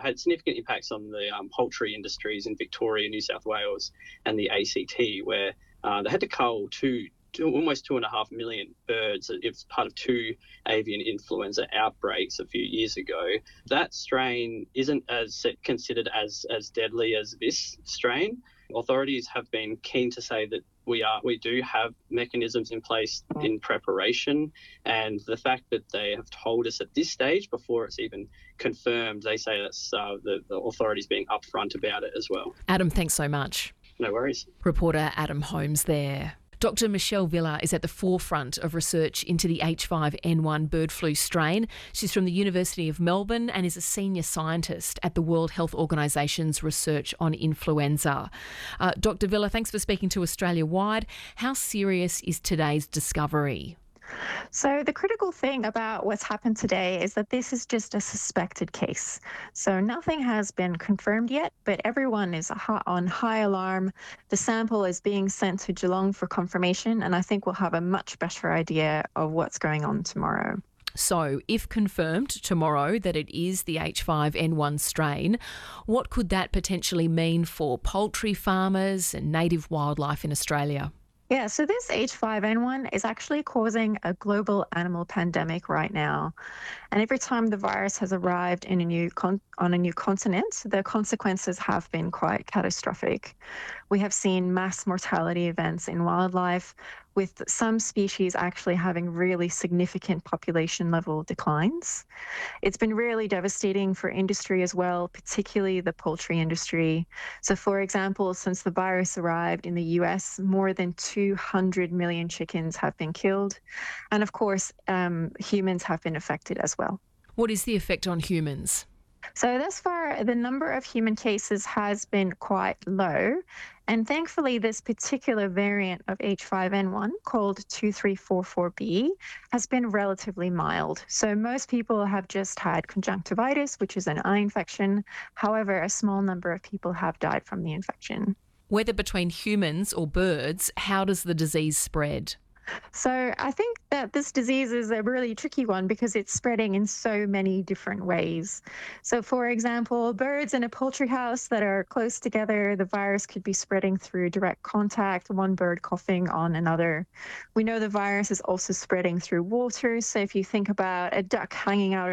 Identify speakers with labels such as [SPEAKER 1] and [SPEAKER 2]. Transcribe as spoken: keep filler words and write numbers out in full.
[SPEAKER 1] had significant impacts on the um, poultry industries in Victoria, New South Wales and the A C T, where uh, they had to cull two, two, almost two and a half million birds. It was part of two avian influenza outbreaks a few years ago. That strain isn't as considered as, as deadly as this strain. Authorities have been keen to say that we are we do have mechanisms in place in preparation, and the fact that they have told us at this stage, before it's even confirmed, they say that's uh, the, the authorities being upfront about it as well.
[SPEAKER 2] Adam, thanks so much.
[SPEAKER 1] No worries.
[SPEAKER 2] Reporter Adam Holmes there. Doctor Michelle Villa is at the forefront of research into the H five N one bird flu strain. She's from the University of Melbourne and is a senior scientist at the World Health Organisation's research on influenza. Uh, Doctor Villa, thanks for speaking to Australia-wide. How serious is today's discovery?
[SPEAKER 3] So the critical thing about what's happened today is that this is just a suspected case. So nothing has been confirmed yet, but everyone is on high alarm. The sample is being sent to Geelong for confirmation, and I think we'll have a much better idea of what's going on tomorrow.
[SPEAKER 2] So, if confirmed tomorrow that it is the H five N one strain, what could that potentially mean for poultry farmers and native wildlife in Australia?
[SPEAKER 3] Yeah, so this H five N one is actually causing a global animal pandemic right now. And every time the virus has arrived in a new con- on a new continent, the consequences have been quite catastrophic. We have seen mass mortality events in wildlife, with some species actually having really significant population level declines. It's been really devastating for industry as well, particularly the poultry industry. So for example, since the virus arrived in the U S, more than two hundred million chickens have been killed. And of course, um, humans have been affected as well.
[SPEAKER 2] What is the effect on humans?
[SPEAKER 3] So thus far, the number of human cases has been quite low. And thankfully, this particular variant of H five N one, called two three four four B, has been relatively mild. So most people have just had conjunctivitis, which is an eye infection. However, a small number of people have died from the infection.
[SPEAKER 2] Whether between humans or birds, how does the disease spread?
[SPEAKER 3] So I think that this disease is a really tricky one because it's spreading in so many different ways. So for example, birds in a poultry house that are close together, the virus could be spreading through direct contact, one bird coughing on another. We know the virus is also spreading through water. So if you think about a duck hanging out